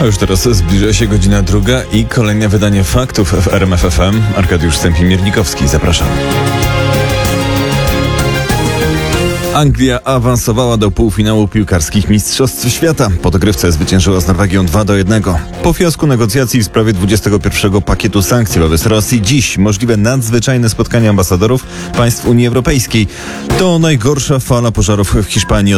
A już teraz zbliża się godzina 2 i kolejne wydanie faktów w RMF FM. Arkadiusz Stępień-Miernikowski, zapraszam. Anglia awansowała do półfinału piłkarskich Mistrzostw Świata. Po dogrywce zwyciężyła z Norwegią 2-1. Po fiasku negocjacji w sprawie 21 pakietu sankcji wobec Rosji dziś możliwe nadzwyczajne spotkanie ambasadorów państw Unii Europejskiej. To najgorsza fala pożarów w Hiszpanii